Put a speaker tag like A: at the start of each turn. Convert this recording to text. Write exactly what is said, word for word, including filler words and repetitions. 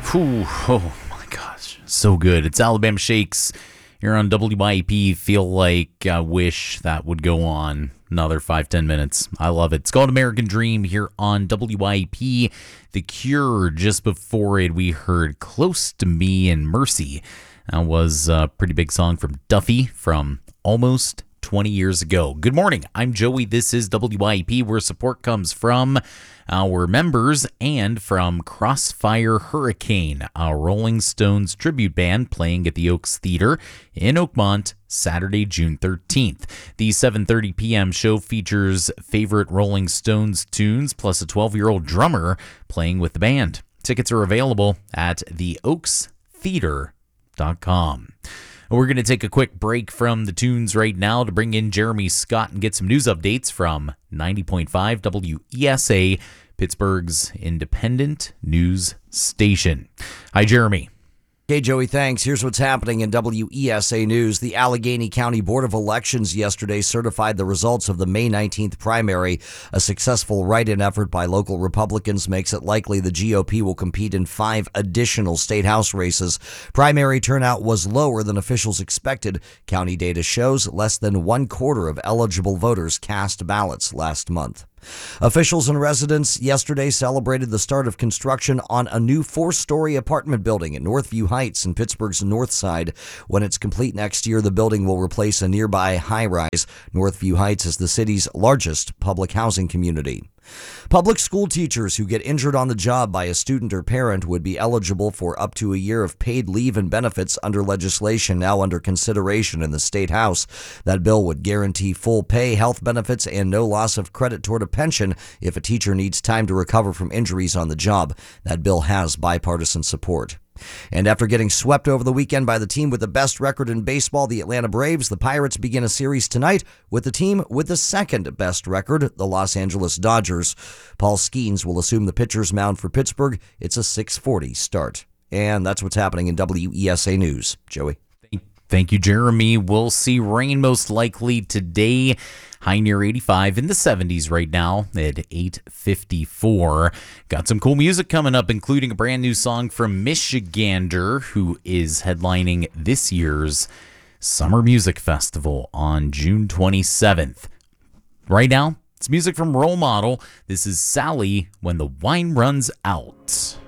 A: Whew, oh my gosh, so good. It's Alabama Shakes here on W I P. Feel like I wish that would go on another five, ten minutes. I love it. It's called American Dream here on W I P. The Cure, just before it, we heard Close to Me and Mercy. That was a pretty big song from Duffy from almost twenty years ago. Good morning. I'm Joey. This is W I P, where support comes from our members and from Crossfire Hurricane, our Rolling Stones tribute band playing at the Oaks Theater in Oakmont, Saturday, June thirteenth. The seven thirty p.m. show features favorite Rolling Stones tunes plus a twelve-year-old drummer playing with the band. Tickets are available at the oaks theater dot com. We're going to take a quick break from the tunes right now to bring in Jeremy Scott and get some news updates from ninety point five W E S A, Pittsburgh's independent news station. Hi, Jeremy.
B: Hey, Joey, thanks. Here's what's happening in W E S A News. The Allegheny County Board of Elections yesterday certified the results of the May nineteenth primary. A successful write-in effort by local Republicans makes it likely the G O P will compete in five additional state house races. Primary turnout was lower than officials expected. County data shows less than one quarter of eligible voters cast ballots last month. Officials and residents yesterday celebrated the start of construction on a new four-story apartment building at Northview Heights in Pittsburgh's North Side. When it's complete next year, the building will replace a nearby high-rise. Northview Heights is the city's largest public housing community. Public school teachers who get injured on the job by a student or parent would be eligible for up to a year of paid leave and benefits under legislation now under consideration in the State House. That bill would guarantee full pay, health benefits, and no loss of credit toward a pension if a teacher needs time to recover from injuries on the job. That bill has bipartisan support. And after getting swept over the weekend by the team with the best record in baseball, the Atlanta Braves, the Pirates begin a series tonight with the team with the second best record, the Los Angeles Dodgers. Paul Skeens will assume the pitcher's mound for Pittsburgh. It's a six forty start. And that's what's happening in W E S A News. Joey.
A: Thank you, Jeremy. We'll see rain most likely today. High near eighty-five, in the seventies right now at eight fifty-four. Got some cool music coming up, including a brand new song from Michigander, who is headlining this year's Summer Music Festival on June twenty-seventh. Right now, it's music from Role Model. This is Sally, When the Wine Runs Out.